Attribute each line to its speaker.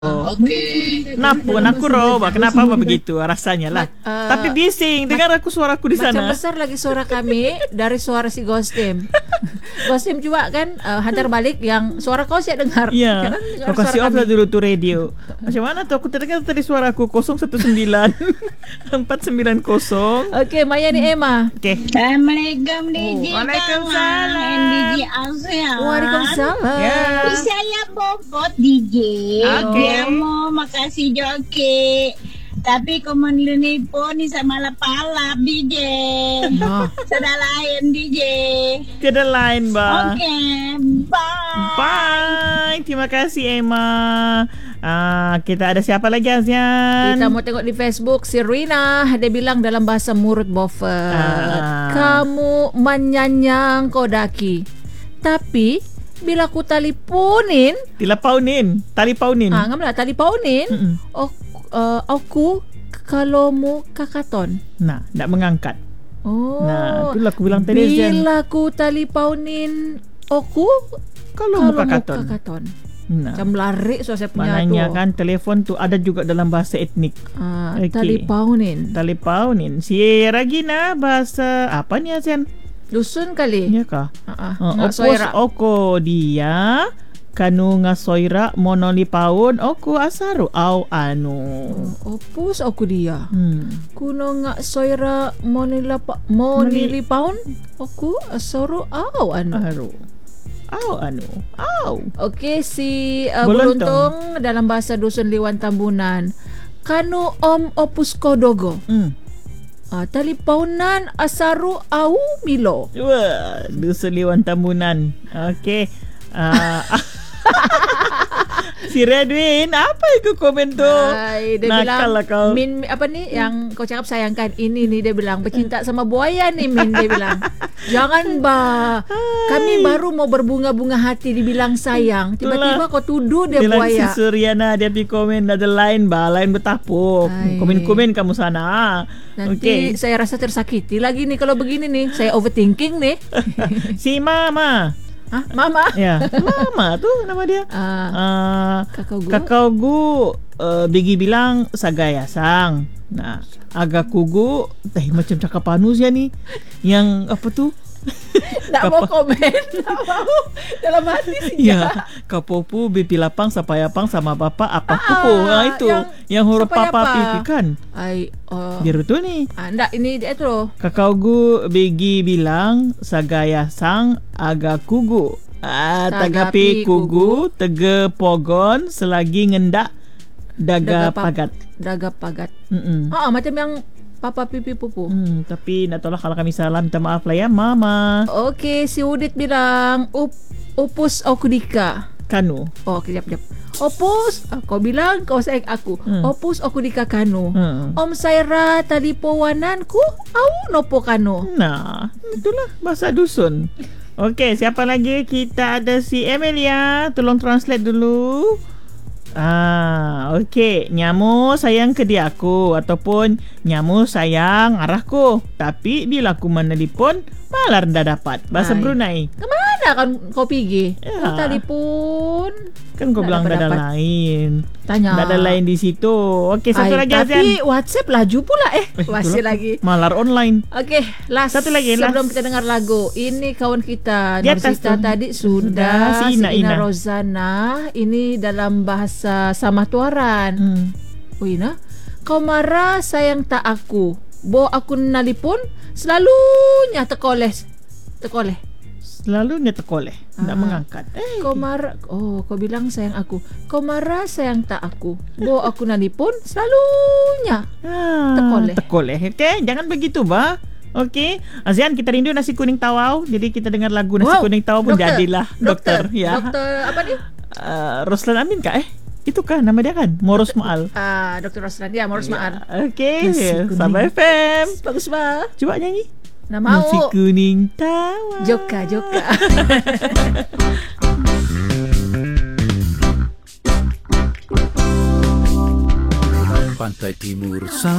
Speaker 1: Okey.
Speaker 2: Kenapa aku robak? Kenapa begitu rasanya lah. Tapi bising dengar aku suaraku di
Speaker 3: Macam
Speaker 2: sana.
Speaker 3: besar lagi suara kami dari suara si Ghostim. Ghostim juga kan hantar balik yang suara kau saya dengar.
Speaker 2: Ya.
Speaker 3: Kan dengar
Speaker 2: Kau kasih
Speaker 3: suara
Speaker 2: off lah
Speaker 3: kami.
Speaker 2: dulu tu radio. Macam mana tu aku terdengar tadi suaraku 019 490.
Speaker 3: Okey, Maya ni Emma.
Speaker 2: Okey.
Speaker 4: Assalamualaikum DJ
Speaker 2: Waalaikumsalam.
Speaker 4: kawan DJ Azia.
Speaker 3: Waalaikumsalam.
Speaker 2: Ya.
Speaker 4: Saya bobot DJ.
Speaker 2: Okey.
Speaker 4: Dia mau makasih joki. Tapi kau menelpon ni sama lapalap DJ. Sudah lain DJ.
Speaker 2: Tiada lain ba.
Speaker 4: Okey, bye.
Speaker 2: Bye. Terima kasih Emma. Kita ada siapa lagi Azian?
Speaker 3: Kita mau tengok di Facebook si Rina. Dia bilang dalam bahasa murid Beaufort, kamu menyanyang kodaki. Tapi bila aku teleponin,
Speaker 2: Tali paunin.
Speaker 3: ngamlah teleponin, aku kalau mu kakaton.
Speaker 2: Nah, tak mengangkat.
Speaker 3: Oh.
Speaker 2: Nah, itulah aku bilang tadi Azian.
Speaker 3: Bila aku teleponin aku
Speaker 2: Kalau muka
Speaker 3: mu
Speaker 2: katon.
Speaker 3: kakaton.
Speaker 2: Nah.
Speaker 3: Macam lari so saya punya
Speaker 2: Maknanya
Speaker 3: tu.
Speaker 2: kan telefon tu ada juga dalam bahasa etnik. Okey.
Speaker 3: Teleponin.
Speaker 2: Tali paunin. Si Ragina bahasa apa ni Azian?
Speaker 3: Dusun kali.
Speaker 2: Ya kah?
Speaker 3: Nak
Speaker 2: Opos
Speaker 3: soira.
Speaker 2: oko dia kanu ngasoira monoli paun oku asaru au anu.
Speaker 3: Opus aku dia. Kuno ngak soira monili paun aku asoro au anu.
Speaker 2: Aru. Au anu. Au.
Speaker 3: Okey, si
Speaker 2: Belontong.
Speaker 3: Belontong dalam bahasa Dusun Liwan Tambunan. Kanu om opus kodogo. Talipaunan asaru au milo.
Speaker 2: Wah, Dusun Liwan Tambunan. Okey. Si Redwin, apa itu komen tu?
Speaker 3: Dia bilang
Speaker 2: Nakal lah kau.
Speaker 3: Min apa ni yang kau cakap sayangkan ini ni, dia bilang bercinta sama buaya ni Min, dia bilang. Jangan kami baru mau berbunga-bunga hati dibilang sayang, tiba-tiba kau tuduh dia
Speaker 2: Bilang
Speaker 3: buaya.
Speaker 2: si Suryana dia pergi komen ada lain lain betapuk. Komen-komen kamu sana.
Speaker 3: Nanti saya rasa tersakiti lagi nih kalau begini nih. Saya overthinking nih.
Speaker 2: Si Mama.
Speaker 3: Mama?
Speaker 2: Ya, Mama tu nama dia.
Speaker 3: Kakau
Speaker 2: gu bigi bilang sagaya sang. Nah, agak kugu macam cakap panus ya nih. Yang apa tu?
Speaker 3: Tak mau komen. Tak mau. Dalam hati sih.
Speaker 2: Ya, kapopu bipi lapang sapayapang sama bapak apa kupu. Itu yang huruf papa pipi kan. Biar tu ni.
Speaker 3: Enggak, ini dia tu.
Speaker 2: Kakau gu bigi bilang sagaya sang aga kugu. Tagapi kugu tege pogon selagi ngendak daga pagat.
Speaker 3: Daga pagat. Macam yang papa pipi pupu.
Speaker 2: Tapi nak tolak kalau kami salah minta maaf lah ya Mama.
Speaker 3: Okey, si Udit bilang opus okudika.
Speaker 2: Kanu.
Speaker 3: Oh, kejap. Opus, kau bilang kau sayang aku. Opus okudika kanu. Om Saira tadi powananku au nopo kanu.
Speaker 2: Nah, itulah bahasa dusun. Okey, siapa lagi? Kita ada si Emilia. Tolong translate dulu. Okey. Nyamu sayang ke dia aku ataupun nyamu sayang arahku. Tapi bila aku menelpon malah dah dapat. Bahasa Brunei.
Speaker 3: Kemana kan kau pergi?
Speaker 2: Ya.
Speaker 3: Kau telepon.
Speaker 2: Kan kau bilang dah ada lain.
Speaker 3: Tanya.
Speaker 2: Dah ada lain di situ. Okey, satu lagi Azian.
Speaker 3: Tapi WhatsApp laju pula masih lagi.
Speaker 2: Malar online.
Speaker 3: Okey, last.
Speaker 2: Satu lagi
Speaker 3: sebelum kita dengar lagu. Ini kawan kita
Speaker 2: Di atas
Speaker 3: Nursita
Speaker 2: tu.
Speaker 3: tadi sudah.
Speaker 2: Si Ina.
Speaker 3: Rozana. Ini dalam bahasa Samatuaran. Ina, kau marah sayang tak aku. Bo aku nalipun selalunya tekoleh.
Speaker 2: Selalunya terkoleh. Tak mengangkat.
Speaker 3: Kau marah. Kau bilang sayang aku. Kau marah sayang tak aku. Bo aku nalipun selalunya
Speaker 2: Terkoleh. Okey, jangan begitu ba. Okey, Azian, kita rindu nasi kuning tawau. Jadi kita dengar lagu nasi kuning tawau pun jadilah doktor. Ya.
Speaker 3: Doktor apa ni?
Speaker 2: Roslan Amin kah? Itu kan nama dia kan? Moros Maal.
Speaker 3: Dr. Roslan. Ya, Moros Maal.
Speaker 2: Okey, Sabah FM.
Speaker 3: Bagus bah.
Speaker 2: Cuba nyanyi.
Speaker 3: Nak mau.
Speaker 2: Nasi kuning tawau.
Speaker 3: Joka.
Speaker 1: Pantai Timur